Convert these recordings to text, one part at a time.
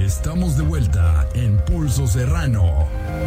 Estamos de vuelta en Pulso Serrano.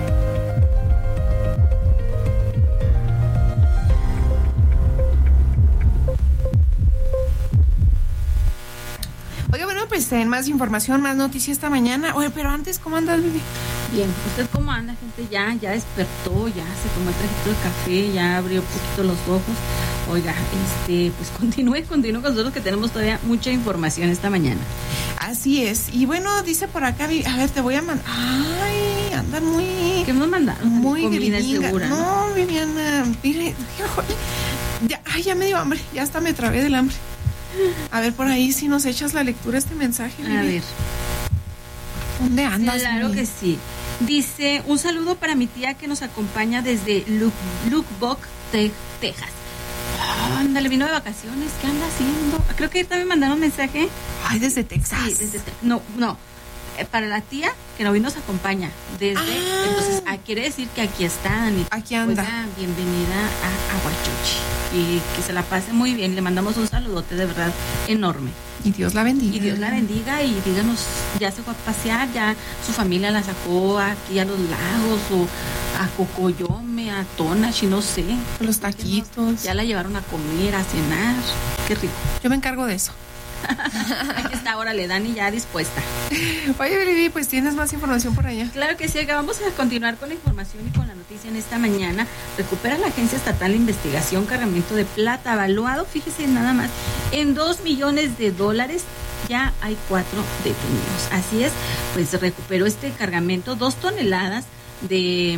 Oye, bueno, pues más información, más noticias esta mañana. Oye, pero antes, ¿cómo andas, Vivi? Bien, ¿usted cómo anda, gente? Ya despertó, ya se tomó el trajito de café, ya abrió un poquito los ojos. Oiga, pues continúe con nosotros, que tenemos todavía mucha información esta mañana. Así es. Y bueno, dice por acá, a ver, te voy a mandar. Ay, andan muy... ¿Qué nos mandaron? Muy comida gringa. segura. No, Viviana, mire, ya me dio hambre, ya hasta me trabé del hambre. A ver, por ahí si nos echas la lectura este mensaje, Vivi. A ver. ¿Dónde andas? Claro Vivi? que sí. Dice, un saludo para mi tía que nos acompaña desde Lubbock, Texas. Ándale, vino de vacaciones, ¿qué anda haciendo? Creo que también mandaron un mensaje. Ay, desde Texas. Sí, desde No. Para la tía que no nos acompaña desde, entonces quiere decir que aquí están. Y, aquí anda. Oiga, bienvenida a Huachuchi. Y que se la pase muy bien. Le mandamos un saludote de verdad enorme. Y Dios la bendiga. Y Dios la bendiga, y díganos, ya se fue a pasear, ya su familia la sacó aquí a los lagos, o a Cocoyome, a Tonash, y no sé. Los taquitos. Ya la llevaron a comer, a cenar. Qué rico. Yo me encargo de eso. Aquí está, ahora le dan y ya dispuesta. Oye, Vivi, pues tienes más información por allá. Claro que sí, acá vamos a continuar con la información y con la noticia en esta mañana. Recupera la Agencia Estatal de Investigación cargamento de plata valuado, fíjese nada más, en $2 millones. Ya hay 4 detenidos. Así es, pues recuperó este cargamento, 2 toneladas de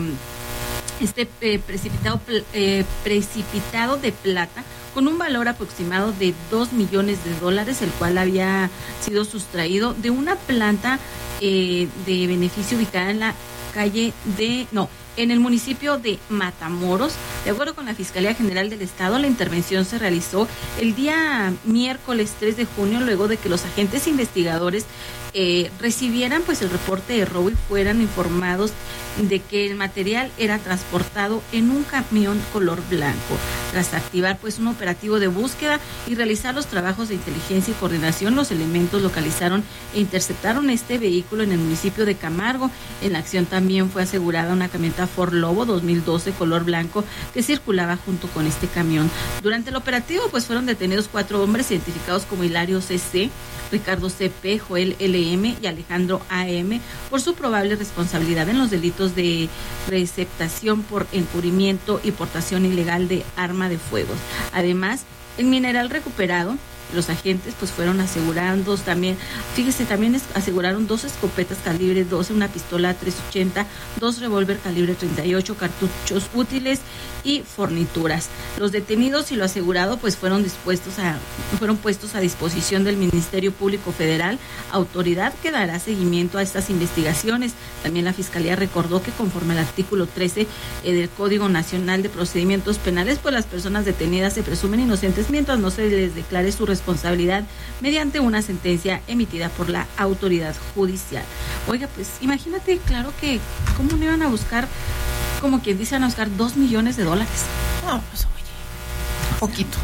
precipitado de plata, con un valor aproximado de $2 millones, el cual había sido sustraído de una planta de beneficio ubicada en la en el municipio de Matamoros. De acuerdo con la Fiscalía General del Estado, la intervención se realizó el día miércoles 3 de junio, luego de que los agentes investigadores recibieran pues el reporte de robo y fueran informados de que el material era transportado en un camión color blanco. Tras activar pues un operativo de búsqueda y realizar los trabajos de inteligencia y coordinación, los elementos localizaron e interceptaron este vehículo en el municipio de Camargo. En la acción también fue asegurada una camioneta Ford Lobo 2012 color blanco que circulaba junto con este camión. Durante el operativo pues fueron detenidos 4 hombres identificados como Hilario C.C., Ricardo C.P., Joel L.M. y Alejandro A.M. por su probable responsabilidad en los delitos de receptación por encubrimiento y portación ilegal de arma de fuego. Además, el mineral recuperado, los agentes pues fueron asegurando también, fíjese, también aseguraron 2 escopetas calibre 12, una pistola 380, 2 revólver calibre 38, cartuchos útiles y fornituras. Los detenidos y lo asegurado pues fueron puestos a disposición del Ministerio Público Federal, autoridad que dará seguimiento a estas investigaciones. También la Fiscalía recordó que conforme al artículo 13 del Código Nacional de Procedimientos Penales, pues las personas detenidas se presumen inocentes mientras no se les declare su responsabilidad mediante una sentencia emitida por la autoridad judicial. Oiga, pues imagínate, claro que cómo no iban a buscar, como quien dice, van a buscar $2 millones. No, pues oye, poquito.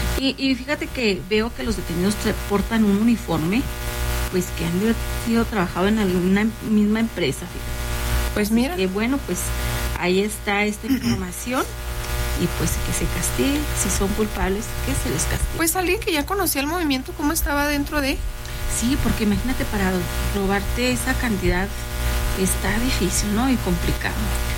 Y fíjate que veo que los detenidos portan un uniforme, pues que han sido trabajado en alguna misma empresa, fíjate. Pues mira. Bueno, pues ahí está esta información. Y pues que se castigue, si son culpables, que se les castigue. Pues alguien que ya conocía el movimiento, ¿cómo estaba dentro de? Sí, porque imagínate, para robarte esa cantidad está difícil, ¿no? Y complicado.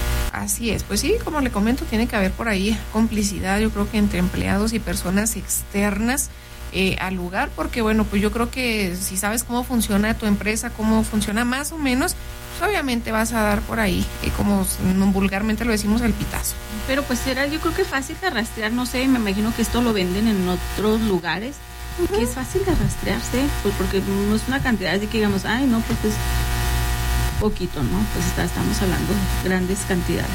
Así es, pues sí, como le comento, tiene que haber por ahí complicidad, yo creo que entre empleados y personas externas al lugar, porque bueno, pues yo creo que si sabes cómo funciona tu empresa, cómo funciona más o menos, pues obviamente vas a dar por ahí, como vulgarmente lo decimos, el pitazo. Pero pues será, yo creo que fácil de rastrear, no sé, me imagino que esto lo venden en otros lugares, que es fácil de rastrearse, pues porque no es una cantidad así que digamos, ay no, pues es poquito, ¿no? Pues estamos hablando de grandes cantidades.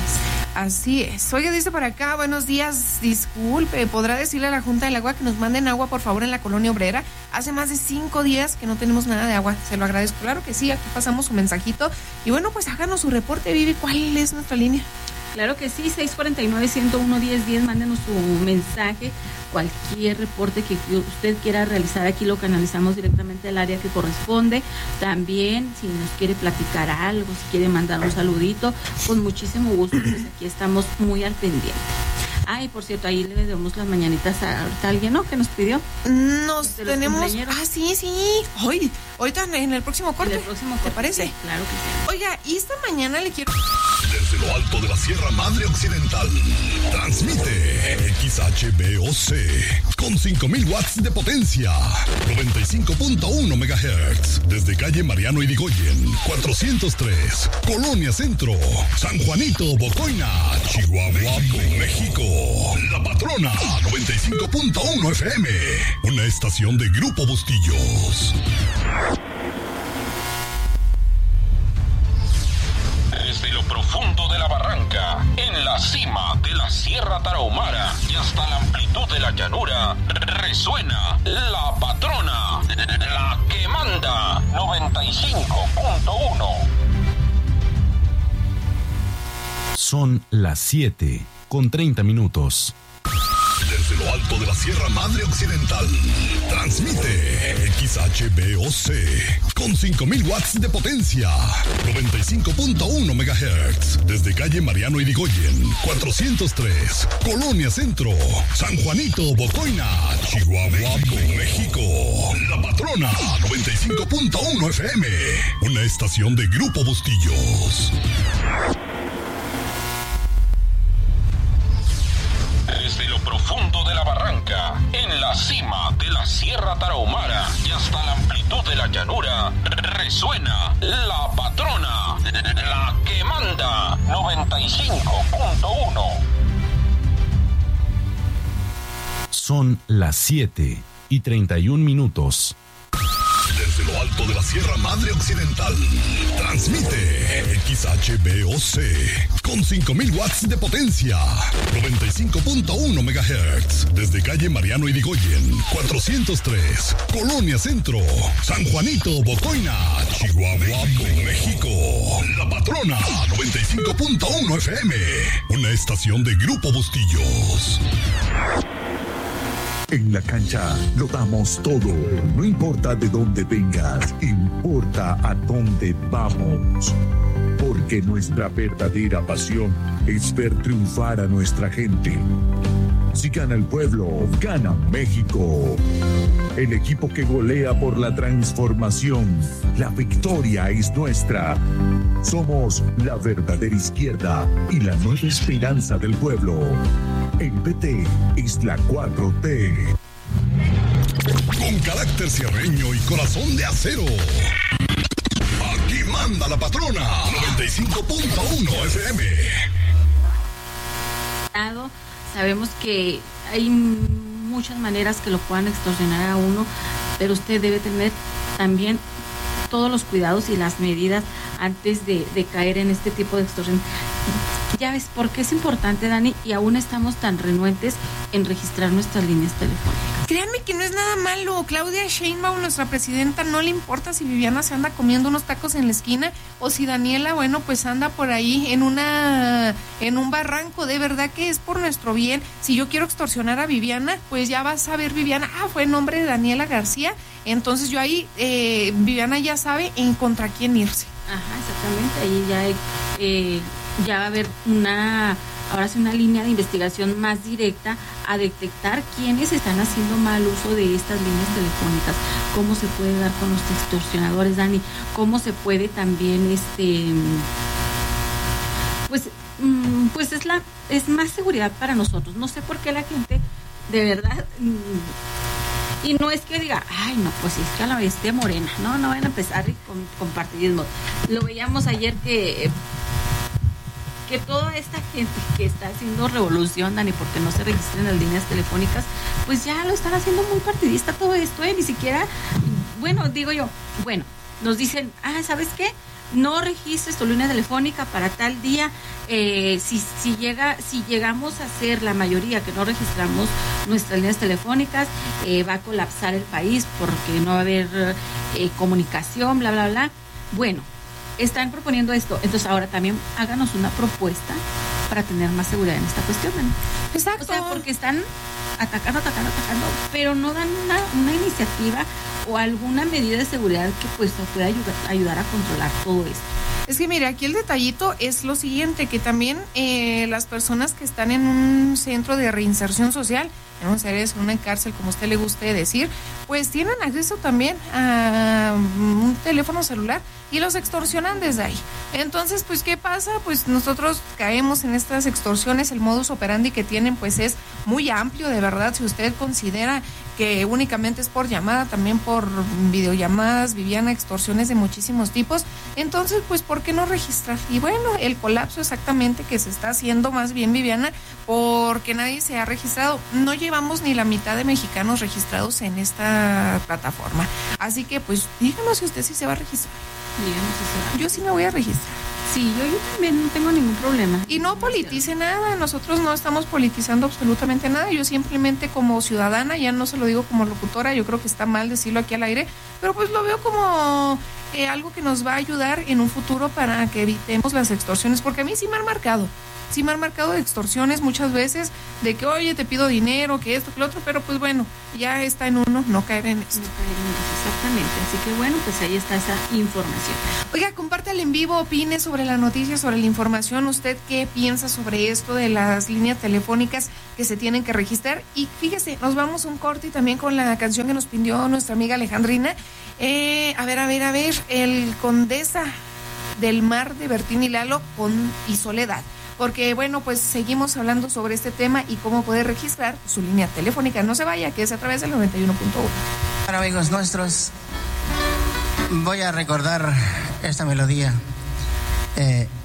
Así es. Oiga, dice por acá, buenos días, disculpe, ¿podrá decirle a la Junta del Agua que nos manden agua, por favor, en la Colonia Obrera? Hace más de 5 días que no tenemos nada de agua, se lo agradezco. Claro que sí, aquí pasamos su mensajito. Y bueno, pues háganos su reporte, Vivi, ¿cuál es nuestra línea? Claro que sí, 649-101-1010, mándenos su mensaje, cualquier reporte que usted quiera realizar, aquí lo canalizamos directamente al área que corresponde. También, si nos quiere platicar algo, si quiere mandar un saludito, con muchísimo gusto, pues aquí estamos muy al pendiente. Ay, por cierto, ahí le damos las mañanitas a alguien, ¿no? Que nos pidió. Nos tenemos. Sí. Hoy, ahorita en el próximo corte. En el próximo corte. ¿Te parece? Sí, claro que sí. Oiga, y esta mañana le quiero. Desde lo alto de la Sierra Madre Occidental, transmite XHBOC con 5,000 watts de potencia, 95.1 MHz, desde calle Mariano Irigoyen, 403, Colonia Centro, San Juanito, Bocoina, Chihuahua, México. La Patrona, 95.1 FM, una estación de Grupo Bustillos. Desde lo profundo de la barranca, en la cima de la Sierra Tarahumara y hasta la amplitud de la llanura, resuena La Patrona, la que manda, 95.1. Son las 7:30. Desde lo alto de la Sierra Madre Occidental, transmite XHBOC con 5,000 watts de potencia, 95.1 MHz, desde calle Mariano Irigoyen, 403, Colonia Centro, San Juanito, Bocoina, Chihuahua, México. La Patrona, 95.1 FM, una estación de Grupo Bustillos. Desde lo profundo de la barranca, en la cima de la Sierra Tarahumara y hasta la amplitud de la llanura, resuena La Patrona, la que manda, 95.1. Son las 7:31. Desde lo alto de la Sierra Madre Occidental, transmite XHBOC con 5,000 watts de potencia, 95.1 MHz, desde calle Mariano Irigoyen, 403, Colonia Centro, San Juanito, Bocoina, Chihuahua, México. La Patrona, 95.1 FM, una estación de Grupo Bustillos. En la cancha lo damos todo, no importa de dónde vengas, importa a dónde vamos. Porque nuestra verdadera pasión es ver triunfar a nuestra gente. Si gana el pueblo, gana México. El equipo que golea por la transformación, la victoria es nuestra. Somos la verdadera izquierda y la nueva esperanza del pueblo. El PT es la 4T. Con carácter sierreño y corazón de acero, aquí manda La Patrona, 95.1 FM. Sabemos que hay muchas maneras que lo puedan extorsionar a uno, pero usted debe tener también todos los cuidados y las medidas antes de caer en este tipo de extorsión. Ya ves por qué es importante, Dani, y aún estamos tan renuentes en registrar nuestras líneas telefónicas. Créanme que no es nada malo. Claudia Sheinbaum, nuestra presidenta, no le importa si Viviana se anda comiendo unos tacos en la esquina o si Daniela, bueno, pues anda por ahí en un barranco. De verdad que es por nuestro bien. Si yo quiero extorsionar a Viviana, pues ya vas a ver, Viviana, fue en nombre de Daniela García. Entonces yo ahí, Viviana ya sabe en contra quién irse. Ajá, exactamente. Ahí ya va a haber una línea de investigación más directa a detectar quiénes están haciendo mal uso de estas líneas telefónicas, cómo se puede dar con los extorsionadores, Dani, cómo se puede también pues es más seguridad para nosotros. No sé por qué la gente de verdad, y no es que diga, ay no, pues es que a la bestia morena, no van a empezar con partidismo. Lo veíamos ayer que toda esta gente que está haciendo revolución, Dani, porque no se registran las líneas telefónicas, pues ya lo están haciendo muy partidista todo esto, ni siquiera, nos dicen, ¿sabes qué? No registres tu línea telefónica para tal día. Si llegamos a ser la mayoría que no registramos nuestras líneas telefónicas, va a colapsar el país porque no va a haber comunicación, bla, bla, bla. Bueno, están proponiendo esto. Entonces ahora también háganos una propuesta para tener más seguridad en esta cuestión, ¿no? Exacto. O sea, porque están atacando, pero no dan una iniciativa o alguna medida de seguridad que pues pueda ayudar a controlar todo esto. Es que mire, aquí el detallito es lo siguiente, que también las personas que están en un centro de reinserción social, en un cerezo, en una cárcel, como a usted le guste decir, pues tienen acceso también a un teléfono celular y los extorsionan desde ahí. Entonces, pues, ¿qué pasa? Pues nosotros caemos en estas extorsiones, el modus operandi que tienen, pues es muy amplio, de verdad. Si usted considera que únicamente es por llamada, también por videollamadas, Viviana, extorsiones de muchísimos tipos, entonces, pues, ¿por qué no registrar? Y bueno, el colapso exactamente que se está haciendo más bien, Viviana, porque nadie se ha registrado. No llevamos ni la mitad de mexicanos registrados en esta plataforma. Así que, pues, díganos si usted sí se va a registrar. Yo sí me voy a registrar. Sí, yo también no tengo ningún problema. Y no politice nada, nosotros no estamos politizando absolutamente nada. Yo simplemente como ciudadana, ya no se lo digo como locutora, yo creo que está mal decirlo aquí al aire, pero pues lo veo como algo que nos va a ayudar en un futuro para que evitemos las extorsiones, porque a mí sí me han marcado de extorsiones muchas veces, de que, oye, te pido dinero, que esto, que lo otro, pero pues bueno, ya está en uno no caer en esto. Exactamente, así que bueno, pues ahí está esa información. Oiga, compártela en vivo, opine sobre la noticia, sobre la información, usted qué piensa sobre esto de las líneas telefónicas que se tienen que registrar. Y fíjese, nos vamos un corte y también con la canción que nos pidió nuestra amiga Alejandrina. A ver, el Condesa del Mar de Bertín y Lalo y Soledad. Porque, bueno, pues seguimos hablando sobre este tema y cómo poder registrar su línea telefónica. No se vaya, que es a través del 91.1. Bueno, amigos nuestros, voy a recordar esta melodía.